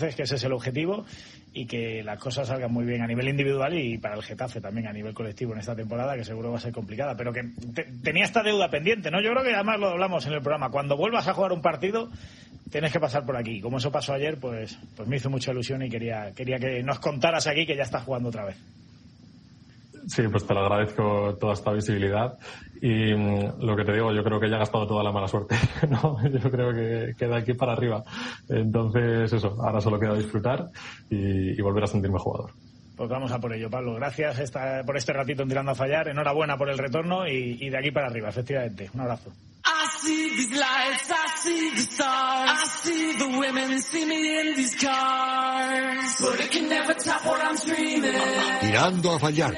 que ese es el objetivo y que las cosas salgan muy bien a nivel individual y para el Getafe también a nivel colectivo en esta temporada, que seguro va a ser complicada, pero que tenía esta deuda pendiente, ¿no? Yo creo que además lo hablamos en el programa, cuando vuelvas a jugar un partido tienes que pasar por aquí. Como eso pasó ayer, pues me hizo mucha ilusión y quería que nos contaras aquí que ya estás jugando otra vez. Sí, pues te lo agradezco toda esta visibilidad y lo que te digo, yo creo que ya he gastado toda la mala suerte, ¿no? Yo creo que queda aquí para arriba. Entonces, eso, ahora solo queda disfrutar y volver a sentirme jugador. Pues vamos a por ello, Pablo. Gracias por este ratito en Tirando a Fallar. Enhorabuena por el retorno y de aquí para arriba, efectivamente. Un abrazo. I see these lights, I see the stars, I see the women see me in these cars, but it can never top what I'm dreaming. Tirando a Fallar.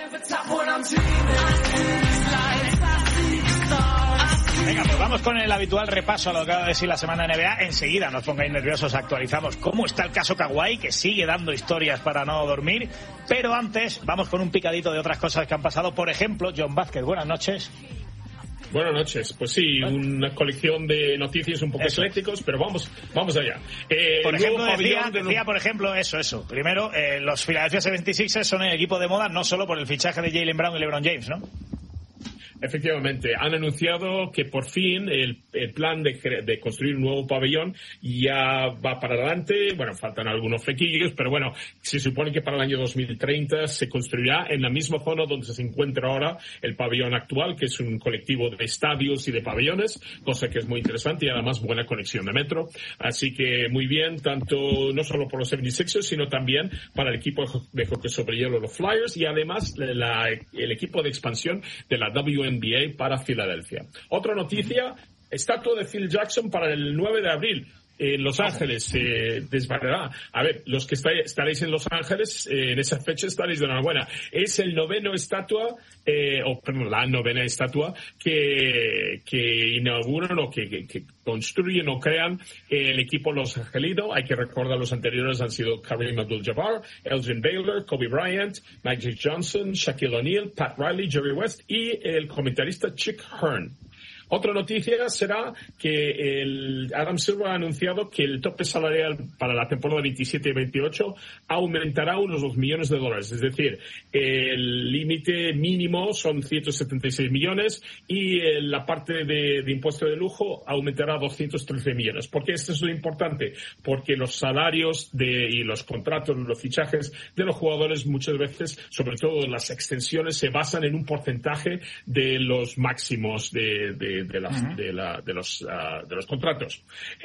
Venga, pues vamos con el habitual repaso a lo que ha de decir la semana de NBA. Enseguida, no os pongáis nerviosos, actualizamos cómo está el caso Kawhi, que sigue dando historias para no dormir. Pero antes, vamos con un picadito de otras cosas que han pasado. Por ejemplo, John Vázquez, buenas noches. Buenas noches. Pues sí, una colección de noticias un poco eclécticos, pero vamos allá. Por ejemplo, decía, por ejemplo, eso. Primero, los Philadelphia 76ers son el equipo de moda no solo por el fichaje de Jaylen Brown y LeBron James, ¿no? Efectivamente, han anunciado que por fin el plan de construir un nuevo pabellón ya va para adelante. Bueno, faltan algunos flequillos, pero bueno, se supone que para el año 2030 se construirá en la misma zona donde se encuentra ahora el pabellón actual, que es un colectivo de estadios y de pabellones, cosa que es muy interesante y además buena conexión de metro. Así que muy bien, tanto no solo por los 76ers, sino también para el equipo de hockey sobre hielo, los Flyers, y además el equipo de expansión de la WNBA para Filadelfia. Otra noticia, estatua de Phil Jackson para el 9 de abril. En Los Ángeles se desbarrará. A ver, los que estaréis en Los Ángeles, en esa fecha estaréis de enhorabuena. Es la novena estatua que inauguran o que construyen o crean el equipo Los Angelinos. Hay que recordar los anteriores han sido Kareem Abdul-Jabbar, Elgin Baylor, Kobe Bryant, Magic Johnson, Shaquille O'Neal, Pat Riley, Jerry West y el comentarista Chick Hearn. Otra noticia será que Adam Silver ha anunciado que el tope salarial para la temporada 27 y 28 aumentará unos $2 millones. Es decir, el límite mínimo son 176 millones y la parte de impuesto de lujo aumentará a 213 millones. ¿Por qué esto es lo importante? Porque los salarios y los contratos, los fichajes de los jugadores muchas veces, sobre todo las extensiones, se basan en un porcentaje de los máximos de los contratos.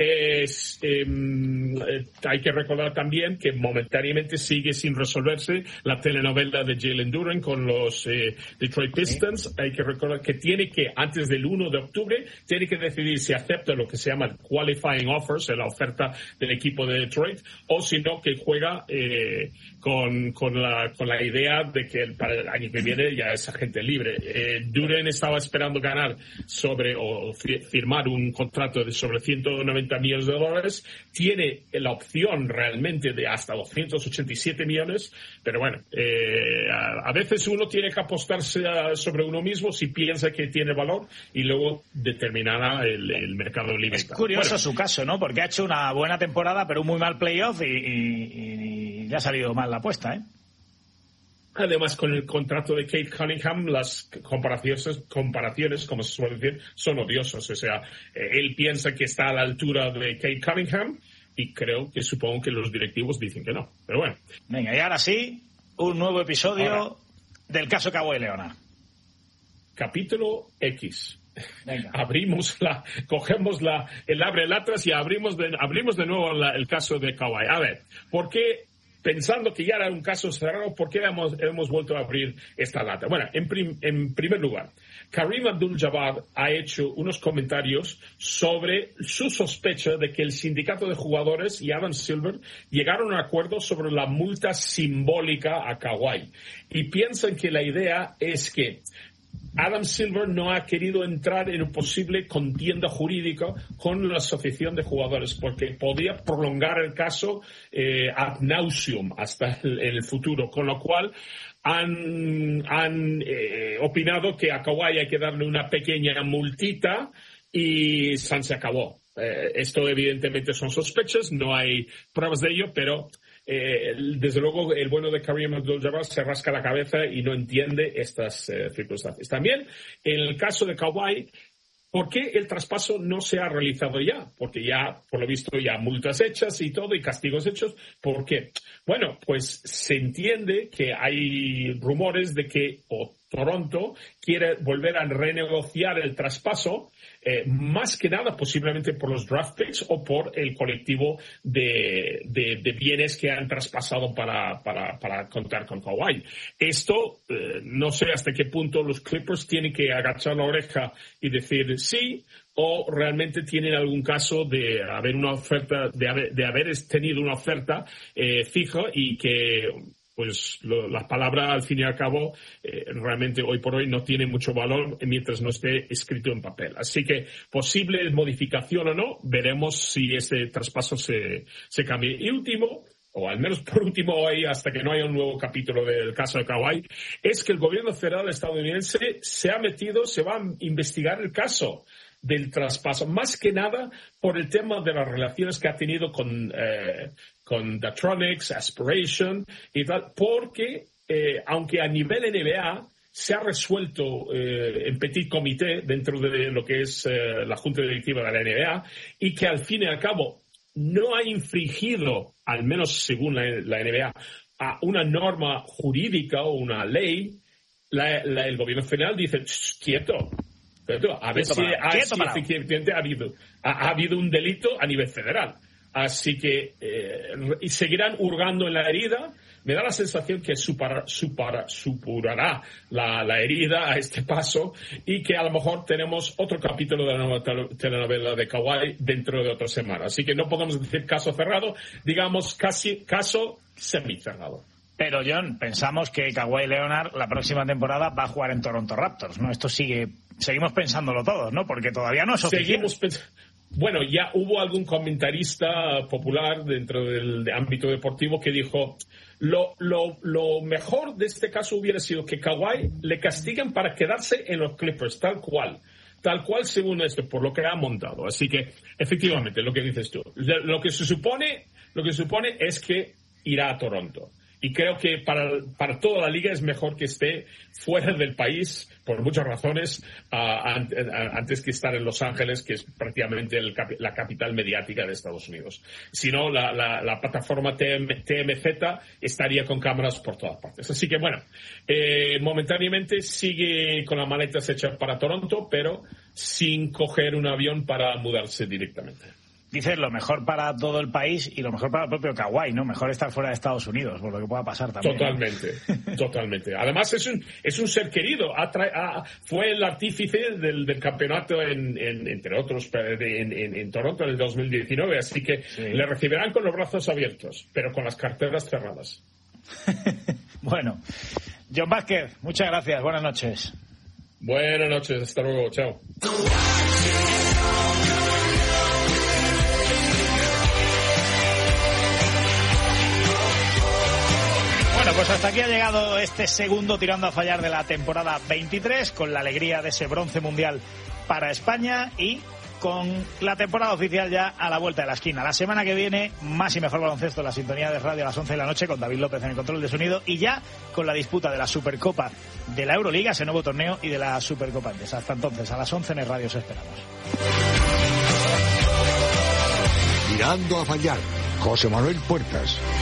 Hay que recordar también que momentáneamente sigue sin resolverse la telenovela de Jalen Duren con los Detroit Pistons. Hay que recordar que antes del 1 de octubre, tiene que decidir si acepta lo que se llama qualifying offers, la oferta del equipo de Detroit, o si no, que juega con la idea de que para el año que viene ya es agente libre. Duren estaba esperando ganar o firmar un contrato de sobre $190 millones, tiene la opción realmente de hasta 287 millones, pero bueno, a veces uno tiene que apostarse sobre uno mismo si piensa que tiene valor y luego determinará el mercado libre. Es curioso su caso, ¿no? Porque ha hecho una buena temporada, pero un muy mal playoff y le ha salido mal la apuesta, ¿eh? Además, con el contrato de Kate Cunningham, las comparaciones, como se suele decir, son odiosas. O sea, él piensa que está a la altura de Kate Cunningham y supongo que los directivos dicen que no. Pero bueno. Venga, y ahora sí, un nuevo episodio del caso Kawhi Leonard. Capítulo X. Venga. Cogemos el abre latas y abrimos de nuevo el caso de Kawhi. A ver, ¿por qué? Pensando que ya era un caso cerrado, ¿por qué hemos vuelto a abrir esta lata? Bueno, en primer lugar, Kareem Abdul-Jabbar ha hecho unos comentarios sobre su sospecha de que el sindicato de jugadores y Adam Silver llegaron a un acuerdo sobre la multa simbólica a Kawhi. Y piensan que la idea es que Adam Silver no ha querido entrar en una posible contienda jurídica con la asociación de jugadores porque podía prolongar el caso ad nauseum hasta el futuro, con lo cual han opinado que a Kawhi hay que darle una pequeña multita y se acabó. esto evidentemente son sospechas, no hay pruebas de ello, pero desde luego el bueno de Kareem Abdul-Jabbar se rasca la cabeza y no entiende estas circunstancias. También en el caso de Kawhi, ¿por qué el traspaso no se ha realizado ya? Porque ya, por lo visto, ya multas hechas y todo, y castigos hechos. ¿Por qué? Bueno, pues se entiende que hay rumores de que Toronto quiere volver a renegociar el traspaso, más que nada posiblemente por los draft picks o por el colectivo de bienes que han traspasado para contar con Kawhi. Esto, no sé hasta qué punto los Clippers tienen que agachar la oreja y decir sí, o realmente tienen algún caso de haber una oferta, de haber tenido una oferta fija y que pues la palabra, al fin y al cabo, realmente hoy por hoy no tiene mucho valor mientras no esté escrito en papel. Así que, posible modificación o no, veremos si este traspaso se cambia. Y último, o al menos por último hoy, hasta que no haya un nuevo capítulo del caso de Kawhi, es que el gobierno federal estadounidense se va a investigar el caso del traspaso, más que nada por el tema de las relaciones que ha tenido con Datronics, Aspiration y tal, porque aunque a nivel NBA se ha resuelto en petit comité dentro de lo que es la Junta Directiva de la NBA, y que al fin y al cabo no ha infringido, al menos según la NBA, a una norma jurídica o una ley, el gobierno federal dice, quieto, a ver si efectivamente ha habido un delito a nivel federal. Así que seguirán hurgando en la herida. Me da la sensación que supurará la herida a este paso, y que a lo mejor tenemos otro capítulo de la nueva telenovela de Kawhi dentro de 2 semanas. Así que no podemos decir caso cerrado, digamos casi caso semicerrado. Pero, John, pensamos que Kawhi Leonard la próxima temporada va a jugar en Toronto Raptors, ¿no? Esto seguimos pensándolo todos, ¿no? Porque todavía no es oficial. Bueno, ya hubo algún comentarista popular dentro del ámbito deportivo que dijo lo mejor de este caso hubiera sido que Kawhi le castiguen para quedarse en los Clippers, tal cual según esto, por lo que ha montado. Así que, efectivamente, lo que dices tú, lo que se supone es que irá a Toronto. Y creo que para toda la liga es mejor que esté fuera del país, por muchas razones, antes que estar en Los Ángeles, que es prácticamente la capital mediática de Estados Unidos. Si no, la plataforma TMZ estaría con cámaras por todas partes. Así que, bueno, momentáneamente sigue con las maletas hechas para Toronto, pero sin coger un avión para mudarse directamente. Dices lo mejor para todo el país y lo mejor para el propio Kawhi, ¿no? Mejor estar fuera de Estados Unidos, por lo que pueda pasar también. Totalmente. Además es un ser querido. Fue el artífice del campeonato entre otros, en Toronto en el 2019, así que sí, le recibirán con los brazos abiertos, pero con las carteras cerradas. Bueno, John Vázquez, muchas gracias. Buenas noches. Buenas noches. Hasta luego. Chao. Bueno, pues hasta aquí ha llegado este segundo tirando a fallar de la temporada 23, con la alegría de ese bronce mundial para España y con la temporada oficial ya a la vuelta de la esquina. La semana que viene, más y mejor baloncesto en la sintonía de radio a las 11 de la noche, con David López en el control de sonido, y ya con la disputa de la Supercopa de la Euroliga, ese nuevo torneo, y de la Supercopa Endesa. Hasta entonces, a las 11 en el radio os esperamos. Tirando a fallar, José Manuel Puertas.